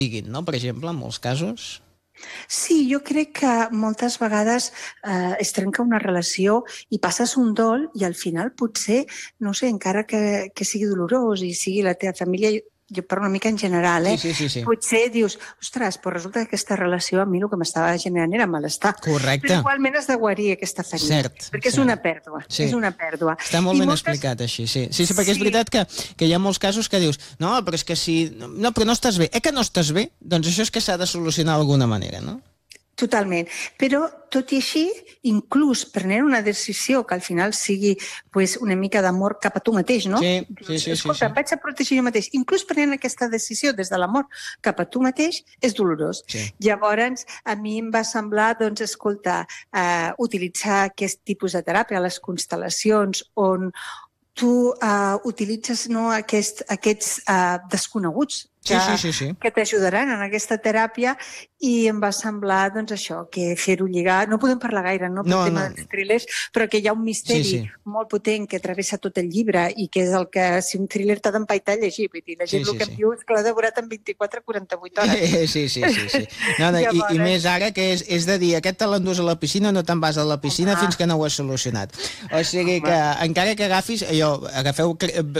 siguin, no? Per exemple, en molts casos. Sí, jo crec que moltes vegades es trenca una relació i passes un dol i al final potser, no sé, encara que sigui dolorós i sigui la teva família, jo parlo una mica en general, Sí. potser dius, ostres, però resulta que aquesta relació a mi el que m'estava generant era malestar. Correcte. Però igualment has de guarir aquesta ferida, perquè és una pèrdua. Sí. És una pèrdua. Està molt ben explicat així, sí, perquè és veritat que hi ha molts casos que dius, no, però és que si... No, però no estàs bé. Que no estàs bé? Doncs això és que s'ha de solucionar d'alguna manera, no? Totalment. Però, tot i així, inclús prenent una decisió que al final sigui una mica d'amor cap a tu mateix, no? Sí. Escolta, vaig a protegir jo mateix. Inclús prenent aquesta decisió des de l'amor cap a tu mateix és dolorós. Sí. Llavors, a mi em va semblar, doncs, escolta, utilitzar aquest tipus de teràpia, les constel·lacions, on tu utilitzes aquests desconeguts que t'ajudaran en aquesta teràpia i em va semblar, doncs, això, que fer-ho lligar... No podem parlar gaire, no? Per tema dels thrillers, però que hi ha un misteri molt potent que travessa tot el llibre i que és el que, si un thriller t'ha d'empaitar a llegir, vull dir, la gent el que em diu és que l'ha devorat en 24-48 hores. Sí. I més ara, que és de dir, aquest te l'endús a la piscina, no te'n vas a la piscina fins que no ho has solucionat. O sigui que, encara que agafeu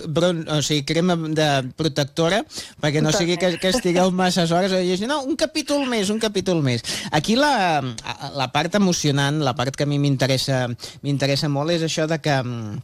crema de protectora, perquè no sigui que estigueu masses hores i dir, no, un capítol més. Aquí la part emocionant, la part que a mi m'interessa molt és això de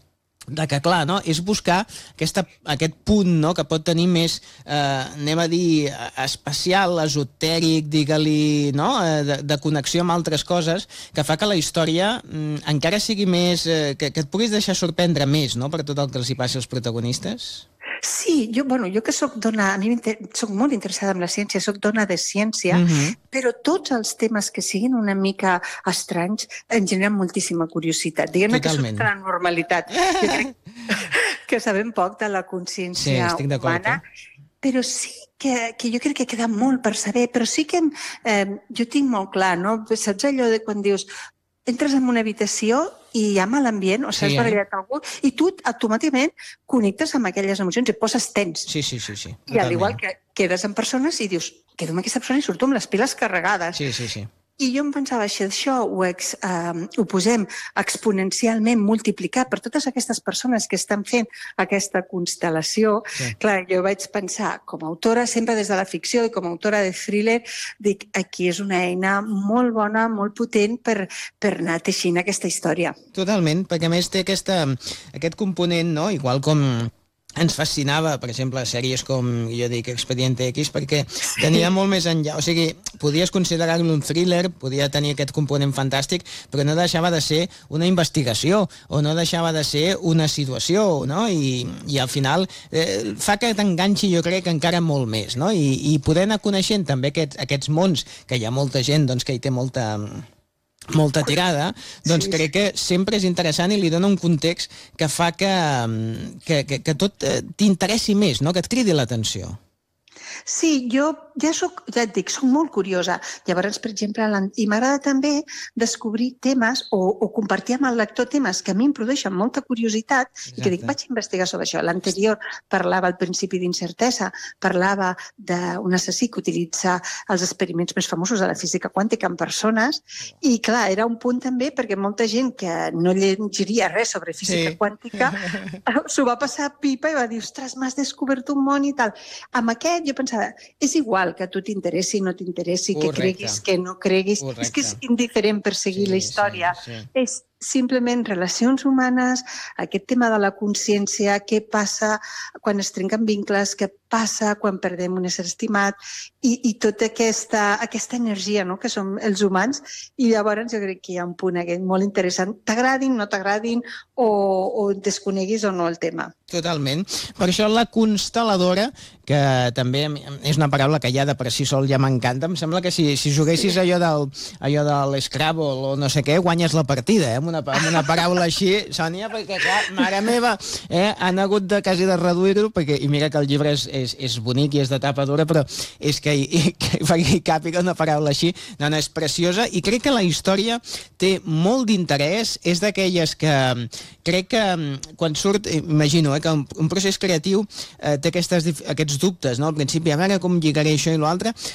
que clar, no? És buscar aquest punt, no? Que pot tenir més, anem a dir, especial, esotèric, digue-li, no? De connexió amb altres coses, que fa que la història encara sigui més... que et puguis deixar sorprendre més, no? Per tot el que els hi passi als protagonistes. Sí, jo que soc dona, a mi soc molt interessada en la ciència, soc dona de ciència, però tots els temes que siguin una mica estranys em generen moltíssima curiositat. Diguem-ne que sóc de la normalitat. Jo crec que sabem poc de la consciència humana, però sí que jo crec que queda molt per saber, però sí que jo tinc molt clar, no? Saps allò de quan dius entres en una habitació i hi ha mal ambient, o s'has barallat algú, i tu automàticament connectes amb aquelles emocions i et poses tens. Sí. I al igual que quedes amb persones i dius, quedo amb aquesta persona i surto amb les piles carregades. Sí. I jo em pensava, si això ho posem exponencialment multiplicat per totes aquestes persones que estan fent aquesta constel·lació, clar, jo vaig pensar, com a autora, sempre des de la ficció i com a autora de thriller, dic, aquí és una eina molt bona, molt potent per anar teixint aquesta història. Totalment, perquè a més té aquest component, no? Igual com ens fascinava, per exemple, sèries com, jo dic, Expediente X, perquè tenia molt més enllà. O sigui, podies considerar-lo un thriller, podia tenir aquest component fantàstic, però no deixava de ser una investigació, o no deixava de ser una situació, no? I al final fa que t'enganxi, jo crec, encara molt més, no? I poder anar coneixent també aquests mons, que hi ha molta gent doncs, que hi té molta tirada, doncs crec que sempre és interessant i li dona un context que fa que tot t'interessi més, no? Que et cridi l'atenció. Sí, jo ja et dic, soc molt curiosa. Llavors, per exemple, i m'agrada també descobrir temes o compartir amb el lector temes que a mi em produeixen molta curiositat i que dic, vaig investigar sobre això. L'anterior parlava al principi d'incertesa, parlava d'un assassí que utilitza els experiments més famosos de la física quàntica en persones i, clar, era un punt també perquè molta gent que no llegiria res sobre física quàntica s'ho va passar pipa i va dir, ostres, m'has descobert un món i tal. Amb aquest jo pensava, és igual que a tu t'interessi, no t'interessi, que creguis, que no creguis. És que és indiferent perseguir la història. És simplement relacions humanes, aquest tema de la consciència, què passa quan es trenquen vincles, què passa quan perdem un ésser estimat i tota aquesta energia, no?, que som els humans. I llavors jo crec que hi ha un punt molt interessant. T'agradin, no t'agradin, o desconeguis o no el tema. Totalment. Per això la constel·ladora, que també és una paraula que ja de per si sol ja m'encanta, em sembla que si juguessis allò de l'Scrabble o no sé què, guanyes la partida, amb una paraula així, Sònia, perquè clar, mare meva, han hagut de quasi de reduir-ho, i mira que el llibre és bonic i és de tapa dura, però és que hi càpiga una paraula així, no, és preciosa, i crec que la història té molt d'interès, és d'aquelles que crec que quan surt, imagino, que un procés creatiu té aquests dubtes, no? Al principi, a veure com lligaré això i l'altre,